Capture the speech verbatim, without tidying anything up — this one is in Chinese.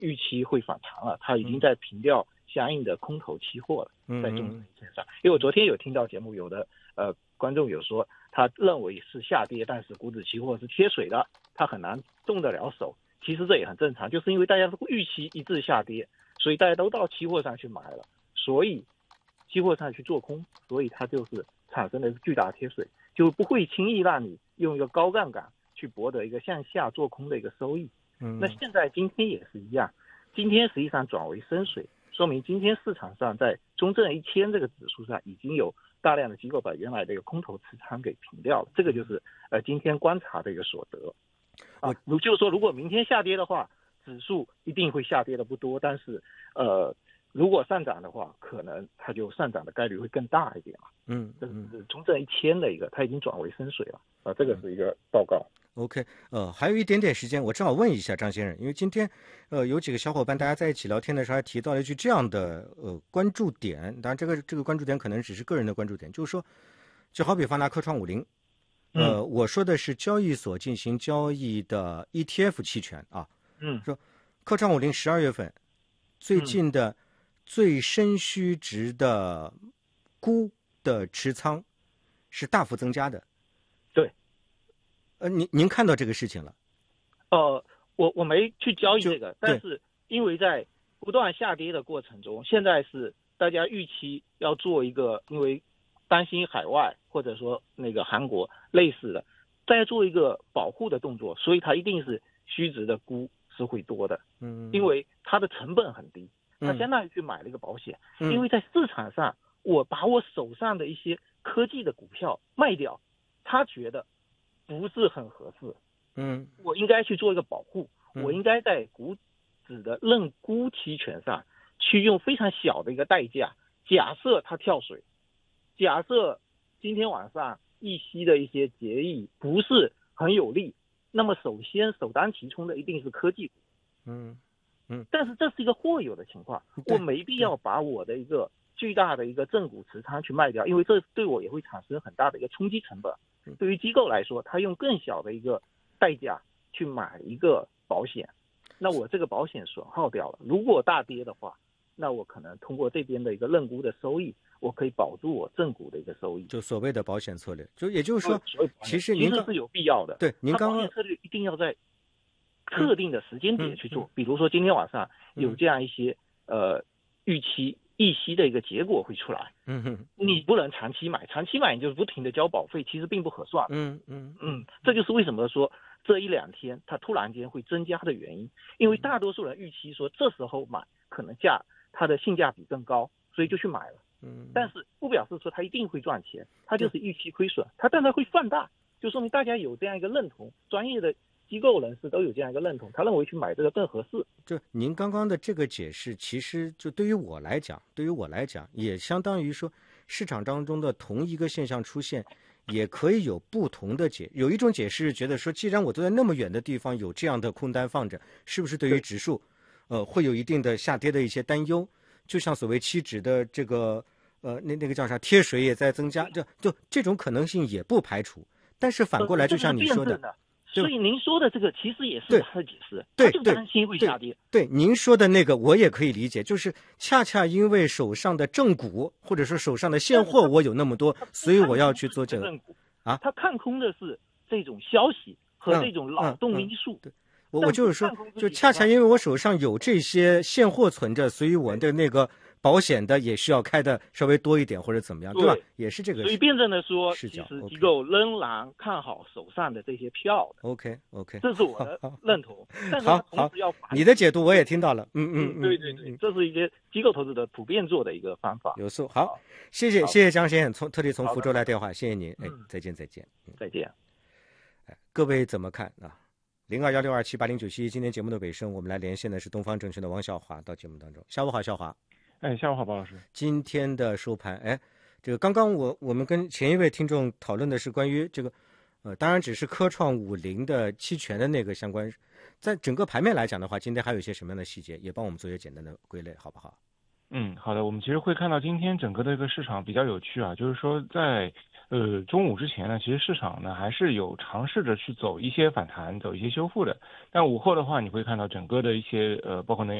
预期会反弹了，它已经在平掉相应的空头期货了，在中证一千上。因为我昨天有听到节目，有的呃观众有说他认为是下跌，但是股指期货是贴水的，他很难动得了手。其实这也很正常，就是因为大家预期一致下跌，所以大家都到期货上去买了，所以期货上去做空，所以它就是产生了巨大贴水，就不会轻易让你用一个高杠杆去博得一个向下做空的一个收益。嗯，那现在今天也是一样，今天实际上转为深水，说明今天市场上在中证一千这个指数上已经有大量的机构把原来的一个空头持仓给平掉了，这个就是呃今天观察的一个所得。啊，如就是说，如果明天下跌的话，指数一定会下跌的不多，但是呃，如果上涨的话，可能它就上涨的概率会更大一点了。嗯，这是中证一千的一个，它已经转为深水了啊，这个是一个报告。 OK， 呃，还有一点点时间，我正好问一下张先生，因为今天，呃，有几个小伙伴大家在一起聊天的时候还提到了一句这样的呃关注点，当然这个这个关注点可能只是个人的关注点，就是说，就好比方拿科创五零。呃，嗯、我说的是交易所进行交易的 E T F 期权啊。嗯，说科创五零十二月份最近的最深虚值的估的持仓是大幅增加的。 对。 呃，您您看到这个事情了？ 呃，我我没去交易这个，但是因为在不断下跌的过程中，现在是大家预期要做一个，因为担心海外或者说那个韩国类似的，再做一个保护的动作，所以它一定是虚值的估是会多的，嗯，因为它的成本很低，它相当于去买了一个保险，嗯，因为在市场上，我把我手上的一些科技的股票卖掉，他觉得不是很合适，嗯，我应该去做一个保护，嗯，我应该在股指的认沽期权上去用非常小的一个代价，假设它跳水。假设今天晚上一息的一些结议不是很有利，那么首先首当其冲的一定是科技股。嗯嗯，但是这是一个或有的情况，我没必要把我的一个巨大的一个正股持仓去卖掉，因为这对我也会产生很大的一个冲击成本。对于机构来说，他用更小的一个代价去买一个保险，那我这个保险损耗掉了，如果大跌的话，那我可能通过这边的一个认沽的收益，我可以保住我正股的一个收益， 就所谓的保险策略，就也就是说，其实您是有必要的。 对，您刚刚保险策略一定要在特定的时间点去做，嗯嗯嗯、比如说今天晚上有这样一些、嗯、呃预期议息的一个结果会出来，嗯哼，你不能长期买，长期买你就不停的交保费，其实并不合算。嗯嗯嗯，这就是为什么说这一两天它突然间会增加的原因，因为大多数人预期说这时候买可能价它的性价比更高，所以就去买了。嗯，但是不表示说它一定会赚钱，它就是预期亏损，它当然会放大，就说明大家有这样一个认同，专业的机构人士都有这样一个认同，他认为去买这个更合适。 就您刚刚的这个解释，其实就对于我来讲，对于我来讲，也相当于说市场当中的同一个现象出现，也可以有不同的解。有一种解释觉得说，既然我都在那么远的地方有这样的空单放着，是不是对于指数，呃，会有一定的下跌的一些担忧？就像所谓期指的这个呃那那个叫啥贴水也在增加，就就这种可能性也不排除。但是反过来，就像你说的。 所以您说的这个其实也是他的解释，他就担心会下跌。 对，您说的那个我也可以理解，就是恰恰因为手上的正股或者说手上的现货我有那么多，所以我要去做这个啊。他看空的是这种消息和这种劳动因素。 对，我我就是说，就恰恰因为我手上有这些现货存着，所以我的那个保险的也需要开的稍微多一点或者怎么样，对吧？也是这个。 所以辩证的说，其实机构仍然看好手上的这些票的。 OK OK， 这是我的认同。但是好好，你的解读我也听到了。嗯嗯嗯，对对对，这是一些机构投资者普遍做的一个方法。 有数。好，谢谢谢谢张先生从特地从福州来电话，谢谢您。哎，再见再见再见。 哎，各位怎么看啊？零二幺六二七八零九七，今天节目的尾声，我们来连线的是东方证券的王笑华到节目当中。下午好，笑华。 哎，下午好，包老师。 今天的收盘，哎，这个刚刚我我们跟前一位听众讨论的是关于这个，呃，当然只是科创五零的期权的那个相关，在整个盘面来讲的话，今天还有一些什么样的细节，也帮我们做一些简单的归类，好不好？ 嗯，好的。我们其实会看到今天整个的一个市场比较有趣啊，就是说在呃，中午之前呢，其实市场呢还是有尝试着去走一些反弹，走一些修复的。但午后的话，你会看到整个的一些呃，包括能源